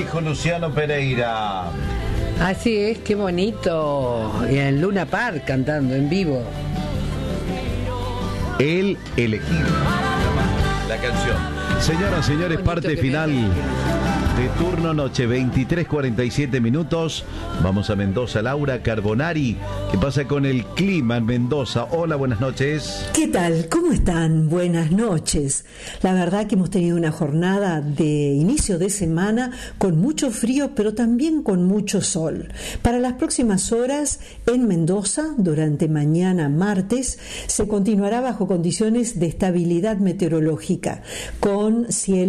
dijo Luciano Pereira. Así es, qué bonito. Y en Luna Park cantando en vivo. El elegido. La canción. Señoras, señores, Bonito parte que final venga. de turno noche, 23:47 minutos. Vamos a Mendoza. Laura Carbonari, ¿qué pasa con el clima en Mendoza? Hola, buenas noches. ¿Qué tal? ¿Cómo están? Buenas noches. La verdad que hemos tenido una jornada de inicio de semana con mucho frío, pero también con mucho sol. Para las próximas horas en Mendoza, durante mañana martes, se continuará bajo condiciones de estabilidad meteorológica, con cielo